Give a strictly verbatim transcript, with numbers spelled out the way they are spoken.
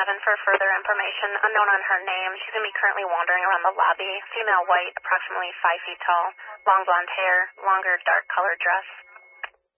seven for further information. Unknown on her name. She's going to be currently wandering around the lobby. Female white, approximately five feet tall. Long blonde hair. Longer dark colored dress.